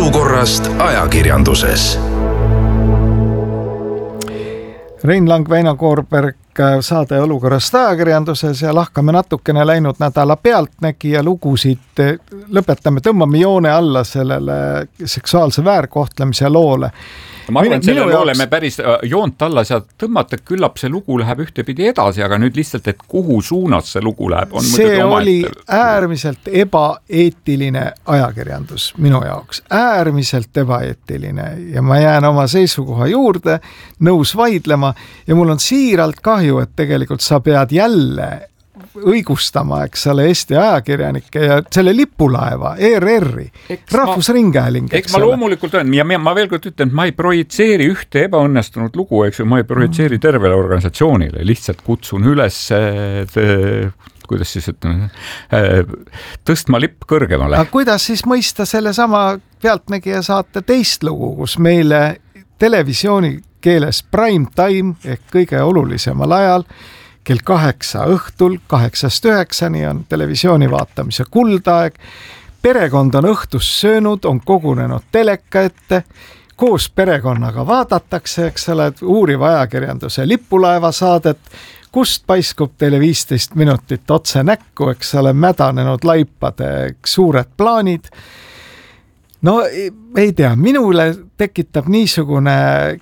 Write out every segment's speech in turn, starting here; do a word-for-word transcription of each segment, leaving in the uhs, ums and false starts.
olukorrast ajakirjanduses. Rein Lang, Väino Koorberg, saade Olukorrast ajakirjanduses ja lahkame natukene läinud nädala Pealtnägija lugusid. Lõpetame, tõmbame joone alla sellele seksuaalse väärkohtlemise loole. Ma arvan, et selle loole me päris joont alla saad tõmmata, küllap see lugu läheb ühtepidi edasi, aga nüüd lihtsalt, et kuhu suunas see lugu läheb. On see oli ette... äärmiselt ebaeetiline ajakirjandus minu jaoks. Äärmiselt ebaeetiline ja ma jään oma seisukoha juurde, nõus vaidlema ja mul on siiralt kahju, et tegelikult sa pead jälle õigustama, eks ole, Eesti ajakirjanikke ja selle lipulaeva, E R R-i, Rahvusringhääling. Eks ma loomulikult olen ja ma veel kord ütlen, et ma ei projitseeri ühte ebaõnnestunud lugu, eks ju, ma ei projitseeri tervele organisatsioonile, lihtsalt kutsun üles, kuidas siis ütleme, tõstma lipp kõrgemale. Aga kuidas siis mõista selle sama Pealtnägija saate teist lugu, kus meile televisiooni keeles prime time ehk kõige olulisemal ajal kell kaheksa õhtul, kaheksast üheksani on televisiooni vaatamise kuldaeg. Perekond on õhtus söönud, on kogunenud teleka ette, koos perekonnaga vaadatakse, eks ole, uuriva ajakirjanduse lipulaeva saadet, kust paiskub teile viisteist minutit otse näkku, eks ole, mädanenud laipade suured plaanid. No ei tea, minule tekitab niisugune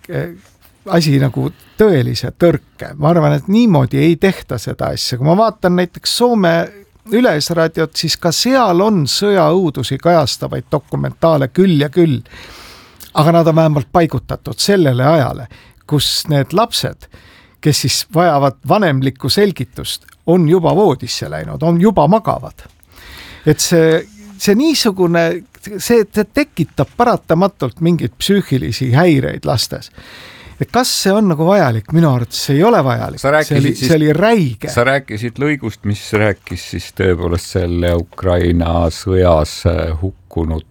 asi nagu tõelise tõrke. Ma arvan, et niimoodi ei tehta seda asja. Kui ma vaatan näiteks Soome Yleisradiot, siis ka seal on sõjaõudusi kajastavaid dokumentaale küll ja küll. Aga nad on vähemalt paigutatud sellele ajale, kus need lapsed, kes siis vajavad vanemlikku selgitust, on juba voodisse läinud, on juba magavad. Et see, see niisugune, see, see tekitab paratamatult mingeid psüühilisi häireid lastes. Et kas see on nagu vajalik? Minu arvates see ei ole vajalik. See oli, see oli räige. Sa rääkisid lõigust, mis rääkis siis tõepoolest selle Ukraina sõjas hukkunute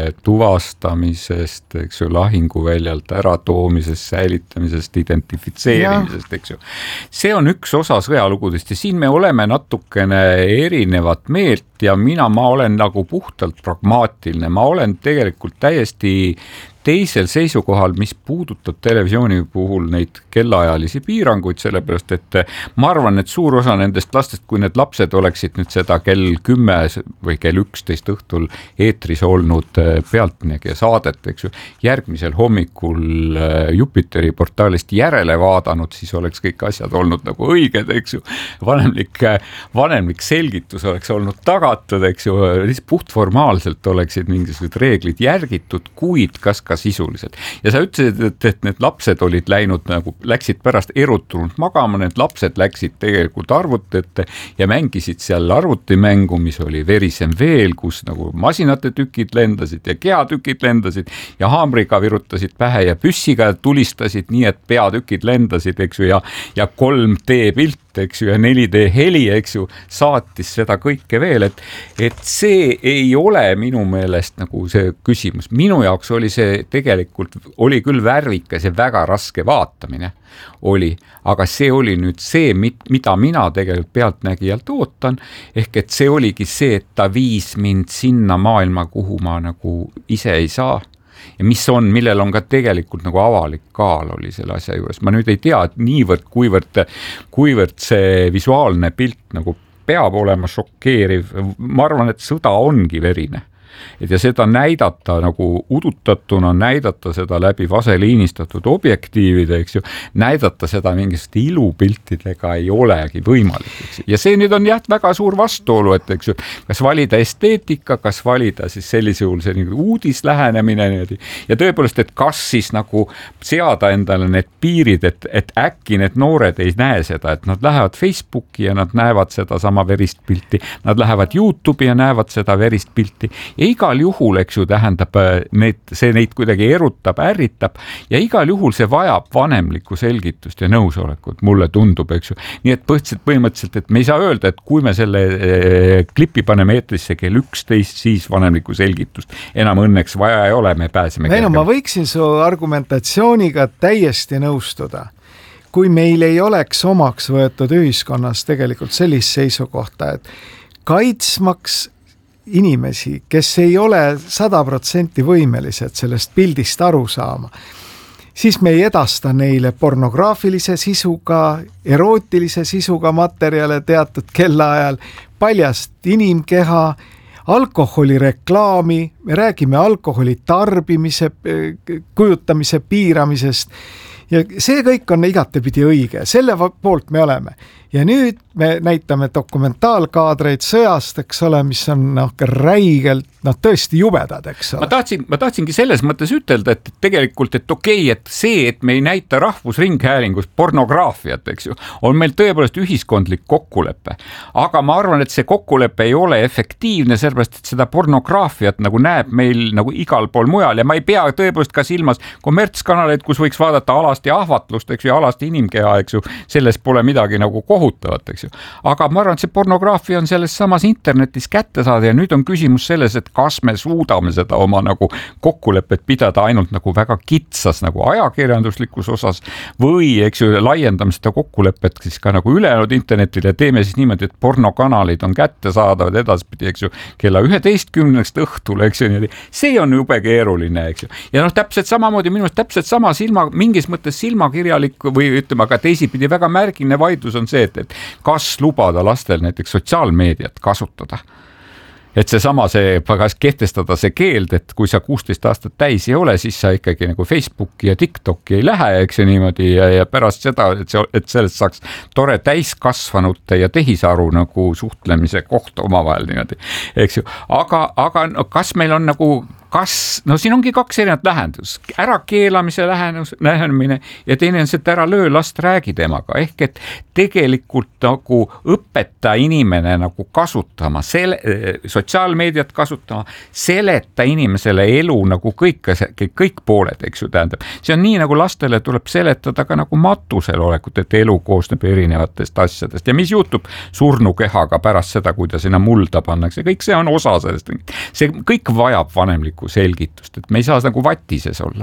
tuvastamisest, eks ju, lahinguväljalt äratoomisest, säilitamisest, identifitseerimisest, eks ju. See on üks osa sõjalugudest ja siin me oleme natukene erinevat meelt ja mina, ma olen nagu puhtalt pragmaatiline. Ma olen tegelikult täiesti teisel seisukohal, mis puudutab televisiooni puhul neid kellaajalisi piiranguid, sellepärast, et ma arvan, et suur osa nendest lastest, kui need lapsed oleksid nüüd seda kell kümme või kell üksteist õhtul eetris olnud Pealtnägija saadet, eks ju, järgmisel hommikul Jupiteri portaalist järele vaadanud, siis oleks kõik asjad olnud nagu õiged, eks ju, vanemlik, vanemlik selgitus oleks olnud tagatud, eks ju, puhtformaalselt oleksid mingisugused reeglid järgitud, kuid kas ka sisuliselt. Ja sa ütlesid, et, et need lapsed olid läinud nagu, läksid pärast erutunult magama, need lapsed läksid tegelikult arvutite ja mängisid seal arvutimängu, mis oli Verisem veel, kus nagu masinate tükid lendasid ja kehatükid lendasid ja haamriga virutasid pähe ja püssiga tulistasid nii, et peatükid lendasid, eks ju, ja, ja kolm D pilt, eks ju, ja neli D heli, eks ju, saatis seda kõike veel, et, et see ei ole minu meelest nagu see küsimus. Minu jaoks oli see tegelikult, oli küll värvikas ja väga raske vaatamine oli, aga see oli nüüd see, mida mina tegelikult Pealtnägijalt ootan, ehk et see oligi see, et ta viis mind sinna maailma, kuhu ma nagu ise ei saa. Ja mis on, millel on ka tegelikult nagu avalik kaal oli selle asja juures. Ma nüüd ei tea, et niivõrd, kuivõrd, kuivõrd see visuaalne pilt nagu peab olema šokeeriv. Ma arvan, et sõda ongi verine. Et ja seda näidata nagu udutatuna, näidata seda läbi vaseliinistatud objektiivide, eks ju, näidata seda mingist ilupiltidega ei olegi võimalik. Eks. Ja see nüüd on jah väga suur vastuolu, et eks ju, kas valida esteetika, kas valida siis sellise juhul see uudislähenemine niimoodi. Ja tõepoolest, et kas siis nagu seada endale need piirid, et, et äkki need noored ei näe seda, et nad lähevad Facebooki ja nad näevad seda sama verist pilti, nad lähevad YouTube'i ja näevad seda verist pilti ja igal juhul, eks ju, tähendab, need, see neid kuidagi erutab, ärritab ja igal juhul see vajab vanemlikku selgitust ja nõusolekut, mulle tundub, eks ju. Nii et põhimõtteliselt, põhimõtteliselt, et me ei saa öelda, et kui me selle eh, klipi paneme eetrisse kell üksteist, siis vanemlikku selgitust enam õnneks vaja ei ole, me pääseme. Ei, no, ma võiksin su argumentatsiooniga täiesti nõustuda. Kui meil ei oleks omaks võetud ühiskonnas tegelikult sellist seisukohta, et kaitsmaks inimesi, kes ei ole sada protsenti võimelised sellest pildist aru saama, siis me ei edasta neile pornograafilise sisuga, erootilise sisuga materjale teatud kellaajal, paljast inimkeha, alkoholireklaami, me räägime alkoholi tarbimise, kujutamise piiramisest ja see kõik on igatepidi õige, selle poolt me oleme. Ja nüüd me näitame dokumentaalkaadreid sõjast, eks ole, mis on noh, räigelt, noh tõesti jubedad, eks ole. Ma tahtsin, ma tahtsingi selles mõttes ütelda, et tegelikult, et okei, okay, et see, et me ei näita rahvusringhäälingus pornograafiat, eks ju, on meil tõepoolest ühiskondlik kokkulepe. Aga ma arvan, et see kokkulepe ei ole efektiivne, sellepärast, et seda pornograafiat nagu näeb meil nagu igal pool mujal ja ma ei pea tõepoolest ka silmas kommertskanaleid, kus võiks vaadata alasti ahvatlust, eks ju, alasti inimkeha, eks ju, selles pole midagi nagu kohutavat, eks ju. Aga ma arvan, et see pornograafia on selles samas internetis kätte saada ja nüüd on küsimus selles, et kas me suudame seda oma nagu kokkulepet pidada ainult nagu väga kitsas nagu ajakirjanduslikus osas või, eks ju, laiendame seda kokkulepet siis ka nagu ülejäänud internetile ja teeme siis niimoodi, et pornokanalid on kätte saadavad edaspidi, eks ju, kella üheteistkümnest õhtul, eks ju, see on jube keeruline, eks ju. Ja noh, täpselt samamoodi, minu täpselt sama silma, mingis mõttes silmakirjalik või ütleme, aga teisipidi väga märgiline vaidlus on see, et, et kas lubada lastel näiteks sotsiaalmeediat kasutada. Et see sama, see, kas kehtestada see keeld, et kui sa kuusteist aastat täis ei ole, siis sa ikkagi nagu Facebooki ja TikToki ei lähe, eks ju niimoodi ja, ja pärast seda, et, see, et sellest saaks tore täiskasvanute ja tehisaru nagu suhtlemise koht omavahel niimoodi, eks ju. Aga, aga no, kas meil on nagu kas, no siin ongi kaks erinevat lähendus, ära keelamise lähenus, lähenemine ja teine on see, et ära löö, last räägi temaga, ehk et tegelikult nagu õpeta inimene nagu kasutama, sele, sotsiaalmeediat kasutama, seleta inimesele elu nagu kõik, kõik pooled, eks ju, tähendab. See on nii, nagu lastele tuleb seletada ka nagu matusel olekut, et elu koosneb erinevatest asjadest ja mis juhtub surnukehaga pärast seda, kui ta sinna mulda pannakse, kõik see on osa sellest, see kõik vajab vanemlikku selgitust, et me ei saa nagu vatises olla.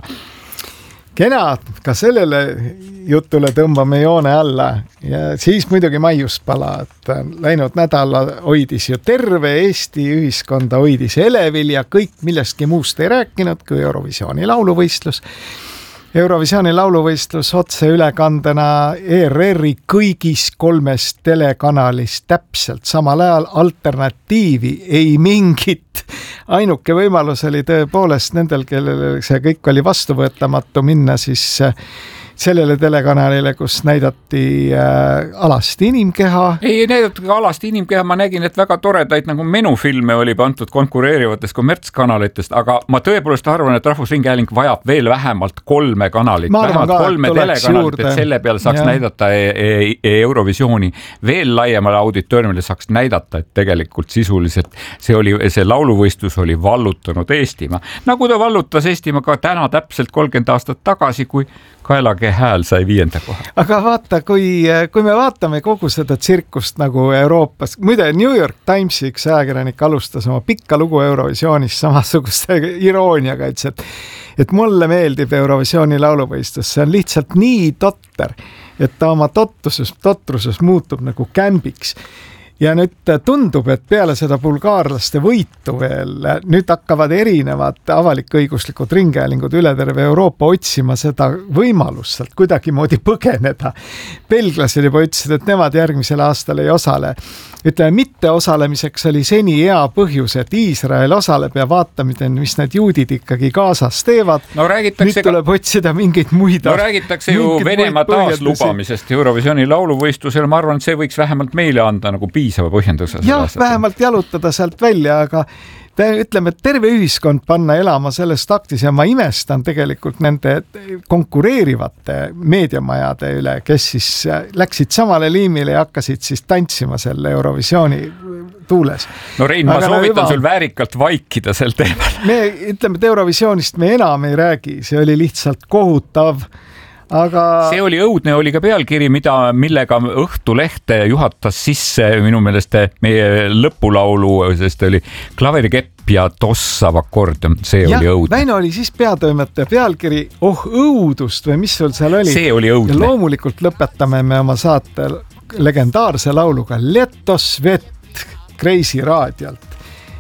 Kena, ka sellele jutule tõmbame joone alla ja siis muidugi Maiuspala, et läinud nädala hoidis ju terve Eesti ühiskonda, hoidis elevil ja kõik millestki muust ei rääkinud kui Eurovisiooni lauluvõistlus. Eurovisiooni lauluvõistlus otse ülekandena E R R-i kõigis kolmes telekanalis täpselt samal ajal, alternatiivi ei mingit. Ainuke võimalus oli tõepoolest nendel, kellel see kõik oli vastuvõetamatu, minna siis sellele telekanalile, kus näidati äh, alasti inimkeha. Ei näidati ka alasti inimkeha, ma nägin, et väga toredaid nagu menufilme oli pantud konkureerivatest kommertskanalitest, aga ma tõepoolest arvan, et Rahvusringhääling vajab veel vähemalt kolme kanalit, vähemalt ka, kolme telekanalit, et selle peale saaks ja. näidata e e e Eurovisiooni veel laiemale auditooriumile saaks näidata, et tegelikult sisuliselt see oli, see lauluvõistlus oli vallutanud Eestimaa. Nagu ta vallutas Eestimaa ka täna täpselt kolmkümmend aastat tagasi, kui Kaelake hääl sai viienda koha. Aga vaata, kui, kui me vaatame kogu seda tsirkust nagu Euroopas, muide New York Timesi üks ajakirjanik alustas oma pikka lugu Eurovisioonis samasuguste irooniaga, et, et mulle meeldib Eurovisiooni lauluvõistlus, see on lihtsalt nii totter, et ta oma totruses, totruses muutub nagu kämbiks. Ja nüüd tundub, et peale seda bulgaarlaste võitu veel, nüüd hakkavad erinevad avalik-õiguslikud ringhäälingud üle terve Euroopa otsima seda võimalust sealt kuidagimoodi põgeneda. Belglased juba ütlesid, et nemad järgmisel aastal ei osale. Ütleme, mitte osalemiseks oli seni hea põhjus, et Iisrael osaleb ja vaatamine, mis need juudid ikkagi Gaasas teevad. No, nüüd tuleb ka... otsida mingeid muid. No räägitakse ju Venemaa taaslubamisest Eurovisiooni lauluvõistlusel. Ma arvan, et see võiks vähemalt meile anda nagu piisava põhjenduse. Jah, vähemalt jalutada sealt välja, aga ütleme, et terve ühiskond panna elama selles taktis ja ma imestan tegelikult nende konkureerivate meediamajade üle, kes siis läksid samale liimile ja hakkasid siis tantsima selle Eurovisiooni tuules. No Rein, ma aga soovitan no, sul väärikalt vaikida sel teemal. Me ütleme, et Eurovisioonist me enam ei räägi, see oli lihtsalt kohutav. Aga... See oli õudne, oli ka pealkiri, mida, millega Õhtulehte juhatas sisse minu meelest meie lõpulaulu, sest oli klaverikepp ja tossav akord, see ja, oli õudne. Väino oli siis peatoimetaja pealkiri, oh õudust või mis sul seal oli? See oli õudne. Ja loomulikult lõpetame me oma saate legendaarse lauluga Leto Svet Kreisi raadiolt.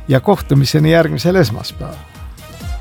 ja kohtumiseni järgmisel esmaspäeval.